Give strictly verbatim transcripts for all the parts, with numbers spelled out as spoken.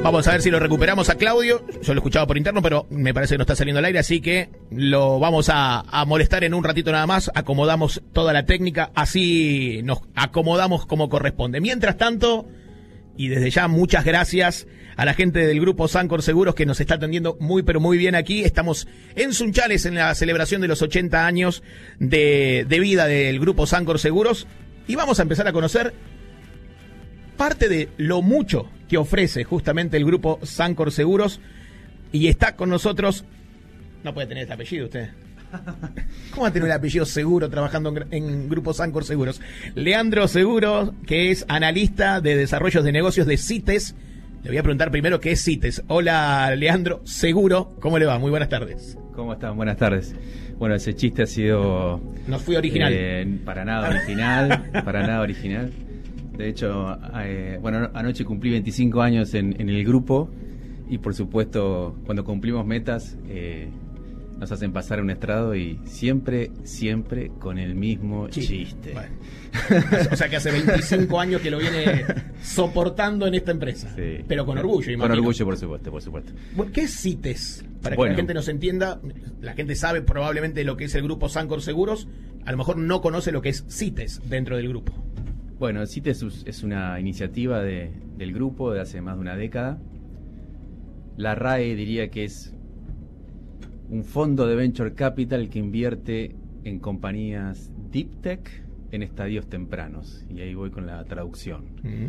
Vamos a ver si lo recuperamos a Claudio. Yo lo escuchaba por interno, pero me parece que no está saliendo al aire, así que lo vamos a, a molestar en un ratito nada más. Acomodamos toda la técnica, así nos acomodamos como corresponde. Mientras tanto, y desde ya muchas gracias a la gente del grupo Sancor Seguros que nos está atendiendo muy pero muy bien aquí. Estamos en Sunchales en la celebración de los ochenta años de, de vida del grupo Sancor Seguros y vamos a empezar a conocer parte de lo mucho que ofrece justamente el grupo Sancor Seguros. Y está con nosotros, no puede tener este apellido usted. ¿Cómo va a tener un apellido Seguro trabajando en, en Grupo Sancor Seguros? Leandro Seguro, que es analista de desarrollos de negocios de CITES. Le voy a preguntar primero qué es CITES. Hola, Leandro Seguro, ¿cómo le va? Muy buenas tardes. ¿Cómo están? Buenas tardes. Bueno, ese chiste ha sido... No fue original. Eh, para nada original, para nada original. De hecho, eh, bueno, anoche cumplí veinticinco años en, en el grupo y por supuesto cuando cumplimos metas eh, nos hacen pasar un estrado y siempre, siempre con el mismo sí. chiste. Bueno. O sea que hace veinticinco años que lo viene soportando en esta empresa, sí. Pero con orgullo, imagino. Con orgullo, por supuesto, por supuesto. Bueno, ¿qué es CITES? Para bueno. que la gente nos entienda, la gente sabe probablemente lo que es el grupo Sancor Seguros, a lo mejor no conoce lo que es CITES dentro del grupo. Bueno, CITES es una iniciativa de, del grupo de hace más de una década. La R A E diría que es un fondo de venture capital que invierte en compañías deep tech en estadios tempranos. Y ahí voy con la traducción. Uh-huh.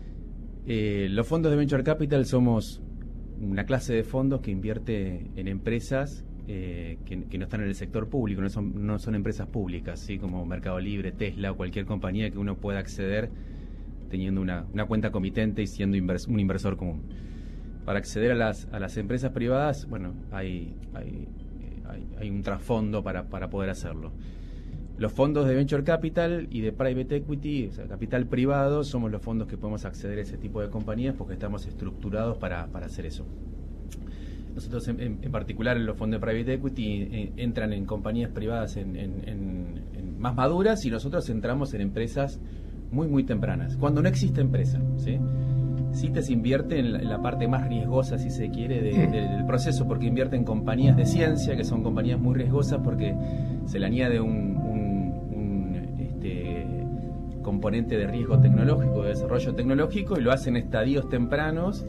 Eh, los fondos de venture capital somos una clase de fondos que invierte en empresas Eh, que, que no están en el sector público, no son, no son empresas públicas, ¿sí? Como Mercado Libre, Tesla o cualquier compañía que uno pueda acceder teniendo una, una cuenta comitente y siendo invers, un inversor común. Para acceder a las, a las empresas privadas, bueno, hay, hay, hay, hay un trasfondo para, para poder hacerlo. Los fondos de Venture Capital y de Private Equity, o sea, capital privado, somos los fondos que podemos acceder a ese tipo de compañías porque estamos estructurados para, para hacer eso. Nosotros en, en particular en los fondos de Private Equity eh, entran en compañías privadas en, en, en, en más maduras y nosotros entramos en empresas muy muy tempranas, cuando no existe empresa, ¿sí? CITES invierte en la, en la parte más riesgosa, si se quiere, de, de, del proceso, porque invierte en compañías de ciencia, que son compañías muy riesgosas porque se le añade un, un, un este, componente de riesgo tecnológico, de desarrollo tecnológico, y lo hace en estadios tempranos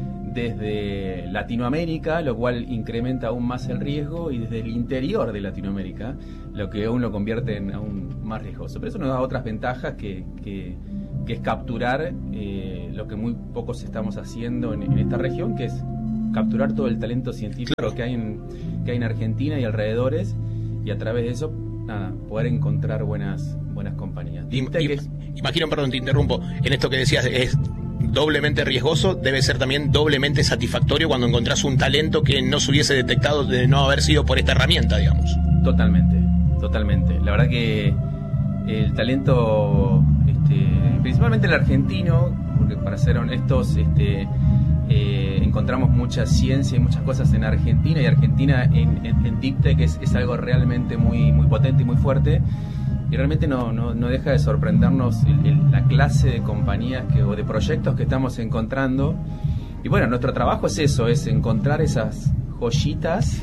desde Latinoamérica, lo cual incrementa aún más el riesgo, y desde el interior de Latinoamérica, lo que aún lo convierte en aún más riesgoso. Pero eso nos da otras ventajas que, que, que es capturar eh, lo que muy pocos estamos haciendo en, en esta región, que es capturar todo el talento científico claro. que hay en, que hay en Argentina y alrededores, y a través de eso, nada, poder encontrar buenas, buenas compañías. Y, y, es, imagino, perdón, te interrumpo, en esto que decías, es doblemente riesgoso, debe ser también doblemente satisfactorio cuando encontrás un talento que no se hubiese detectado de no haber sido por esta herramienta, digamos. Totalmente, totalmente. La verdad que el talento, este, principalmente el argentino, porque para ser honestos, este, eh, encontramos mucha ciencia y muchas cosas en Argentina, y Argentina en, en, en Deep Tech es, es algo realmente muy, muy potente y muy fuerte. Y realmente no, no, no deja de sorprendernos el, el, la clase de compañías que, o de proyectos que estamos encontrando. Y bueno, nuestro trabajo es eso, es encontrar esas joyitas,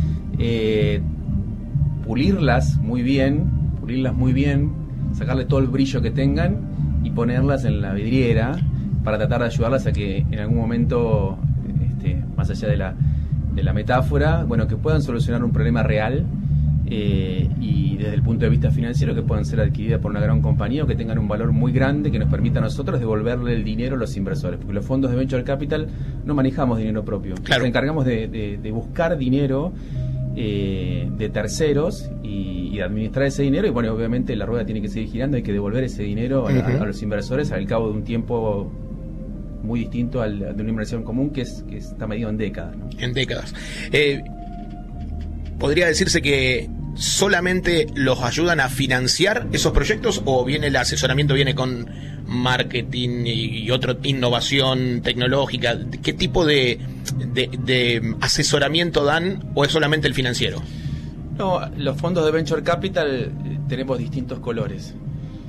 eh, pulirlas muy bien, pulirlas muy bien, sacarle todo el brillo que tengan y ponerlas en la vidriera para tratar de ayudarlas a que en algún momento, este, más allá de la, de la metáfora, bueno, que puedan solucionar un problema real. Eh, y desde el punto de vista financiero, que puedan ser adquiridas por una gran compañía o que tengan un valor muy grande que nos permita a nosotros devolverle el dinero a los inversores, porque los fondos de Venture Capital no manejamos dinero propio, claro. Nos encargamos de, de, de buscar dinero eh, de terceros y, y de administrar ese dinero, y bueno, obviamente la rueda tiene que seguir girando, hay que devolver ese dinero a, uh-huh. a, a los inversores al cabo de un tiempo muy distinto al de una inversión común que es que está medido en décadas, ¿no? En décadas. Eh, ¿Podría decirse que solamente los ayudan a financiar esos proyectos, o viene el asesoramiento viene con marketing y otra innovación tecnológica? ¿Qué tipo de, de, de asesoramiento dan, o es solamente el financiero? No, los fondos de Venture Capital tenemos distintos colores.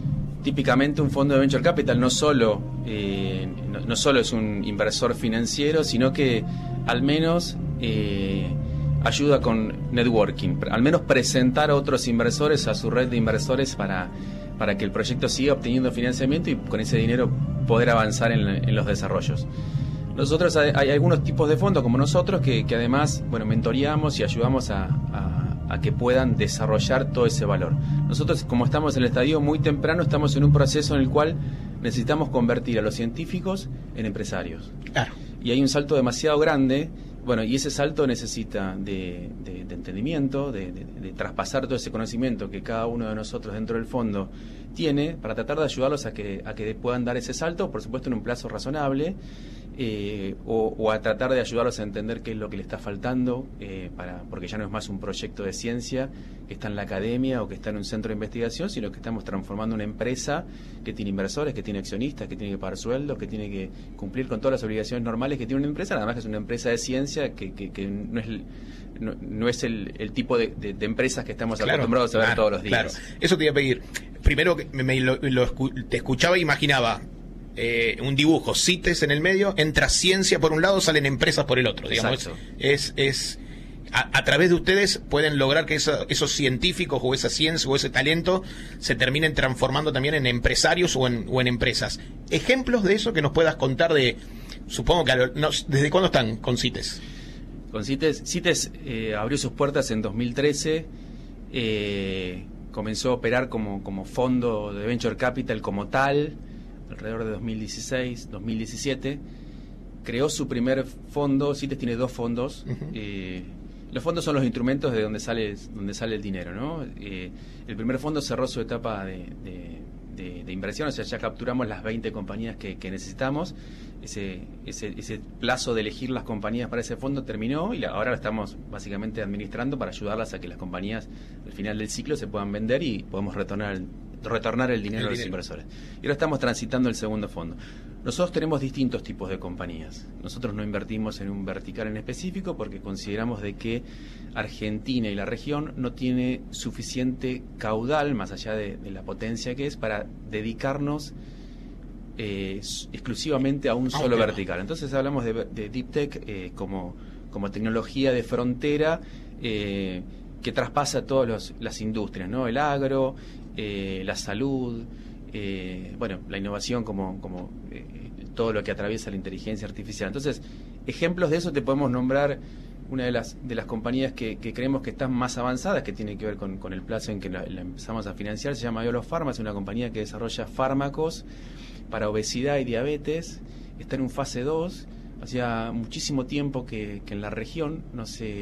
típicamente un fondo de Venture Capital no solo, eh, no, no solo es un inversor financiero, sino que al menos eh, ayuda con networking, al menos presentar a otros inversores a su red de inversores para, para que el proyecto siga obteniendo financiamiento y con ese dinero poder avanzar en, en los desarrollos. Nosotros hay, hay algunos tipos de fondos como nosotros que, que además, bueno, mentoreamos y ayudamos a, a, a que puedan desarrollar todo ese valor. Nosotros, como estamos en el estadio muy temprano, estamos en un proceso en el cual necesitamos convertir a los científicos en empresarios. Claro. Y hay un salto demasiado grande, bueno, y ese salto necesita de, de, de entendimiento, de, de, de traspasar todo ese conocimiento que cada uno de nosotros dentro del fondo tiene para tratar de ayudarlos a que, a que puedan dar ese salto, por supuesto en un plazo razonable. Eh, o, o a tratar de ayudarlos a entender qué es lo que le está faltando, eh, para, porque ya no es más un proyecto de ciencia que está en la academia o que está en un centro de investigación, sino que estamos transformando una empresa que tiene inversores, que tiene accionistas, que tiene que pagar sueldos, que tiene que cumplir con todas las obligaciones normales que tiene una empresa, nada más que es una empresa de ciencia que, que, que no es el, no, no es el, el tipo de, de, de empresas que estamos claro, acostumbrados a ver claro, todos los días. Claro. Eso te iba a pedir. Primero que me, me lo, lo escu- te escuchaba e imaginaba Eh, un dibujo, CITES en el medio, entra ciencia por un lado, salen empresas por el otro, digamos. Es, es a, a través de ustedes pueden lograr que eso, esos científicos o esa ciencia o ese talento se terminen transformando también en empresarios o en, o en empresas. Ejemplos de eso que nos puedas contar de, supongo que a lo, no, ¿desde cuándo están con CITES? Con CITES, CITES eh, abrió sus puertas en dos mil trece, eh, comenzó a operar como, como fondo de Venture Capital como tal, alrededor de dos mil dieciséis, dos mil diecisiete, creó su primer fondo. CITES tiene dos fondos. Uh-huh. Eh, los fondos son los instrumentos de donde sale, donde sale el dinero, ¿no? Eh, el primer fondo cerró su etapa de, de, de, de inversión, o sea, ya capturamos las veinte compañías que, que necesitamos. Ese, ese, ese plazo de elegir las compañías para ese fondo terminó y la, ahora lo estamos básicamente administrando para ayudarlas a que las compañías al final del ciclo se puedan vender y podemos retornar el, retornar el dinero el a los dinero. inversores. Y ahora estamos transitando el segundo fondo. Nosotros tenemos distintos tipos de compañías. Nosotros no invertimos en un vertical en específico porque consideramos de que Argentina y la región no tiene suficiente caudal, más allá de, de la potencia que es, para dedicarnos eh, exclusivamente a un solo okay. vertical. Entonces hablamos de, de Deep Tech eh, como, como tecnología de frontera eh, que traspasa todas las industrias, ¿no? El agro, eh, la salud, eh, bueno, la innovación como, como eh, todo lo que atraviesa la inteligencia artificial. Entonces, ejemplos de eso te podemos nombrar. Una de las de las compañías que, que creemos que están más avanzadas, que tiene que ver con, con el plazo en que la, la empezamos a financiar, se llama Biolo Pharma, es una compañía que desarrolla fármacos para obesidad y diabetes, está en un fase dos, hacía muchísimo tiempo que, que en la región no se